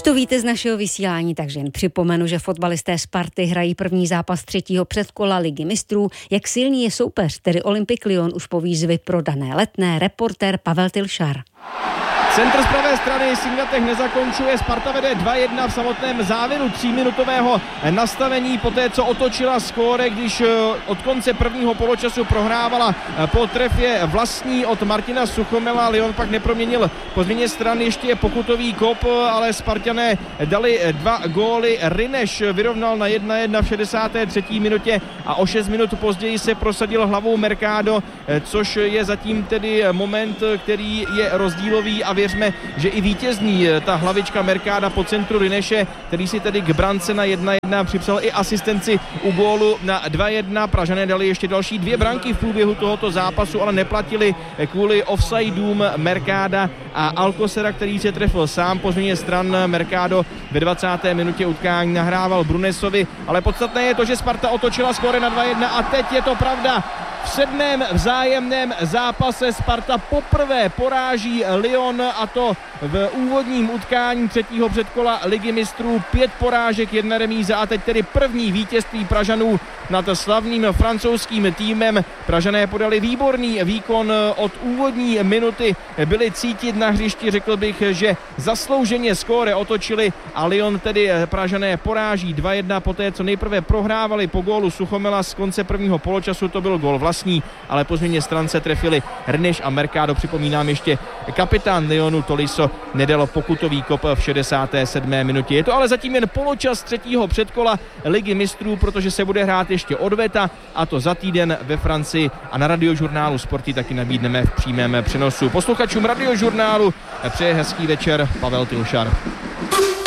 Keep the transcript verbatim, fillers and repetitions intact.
to víte z našeho vysílání, takže jen připomenu, že fotbalisté Sparty hrají první zápas třetího předkola Ligy mistrů. Jak silný je soupeř, tedy Olympique Lyon, už po výzvy pro dané Letné reportér Pavel Tilšar. Centr z pravé strany Singatech nezakončuje, Sparta vede dva jedna v samotném závěru tříminutového nastavení, poté co otočila skóre, když od konce prvního poločasu prohrávala po trefě vlastní od Martina Suchomela. Lyon pak neproměnil po změně stran, ještě je pokutový kop, ale Spartané dali dva góly. Rineš vyrovnal na jedna jedna v šedesáté třetí minutě a o šest minut později se prosadil hlavou Mercado, což je zatím tedy moment, který je rozdílový, a věřme, že i vítězný ta hlavička Mercada po centru Rineše, který si tedy k brance na jedna jedna připsal i asistenci u gólu na dva jedna. Pražané dali ještě další dvě branky v průběhu tohoto zápasu, ale neplatili kvůli offsideům Mercada a Alcocera, který se trefil sám po změně stran. Mercado ve dvacáté minutě utkání nahrával Brunesovi, ale podstatné je to, že Sparta otočila skóre na dva jedna a teď je to pravda. V sedmém vzájemném zápase Sparta poprvé poráží Lyon, a to v úvodním utkání třetího předkola Ligy mistrů. Pět porážek, jedna remíza a teď tedy první vítězství Pražanů nad slavným francouzským týmem. Pražané podali výborný výkon od úvodní minuty, byli cítit na hřišti, řekl bych, že zaslouženě skóre otočili a Lyon tedy Pražané poráží dva jedna poté, co nejprve prohrávali po gólu Suchomela z konce prvního poločasu, to byl gól vlastní, ale po změně stran se trefili Rineš a Mercado. Připomínám ještě, kapitán Lyonu Tolisso nedal pokutový kop v šedesáté sedmé minutě. Je to ale zatím jen poločas třetího předkola Ligy mistrů, protože se bude hrát ještě odveta, a to za týden ve Francii, a na Radiožurnálu Sporty taky nabídneme v přímém přenosu. Posluchačům Radiožurnálu přeje hezký večer Pavel Tilšar.